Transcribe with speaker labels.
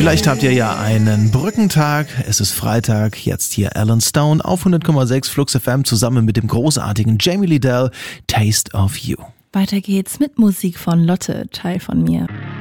Speaker 1: Vielleicht habt ihr ja einen Brückentag. Es ist Freitag. Jetzt hier Alan Stone auf 100,6 Flux FM zusammen mit dem großartigen Jamie Liddell. Taste of You.
Speaker 2: Weiter geht's mit Musik von Lotte, Teil von mir.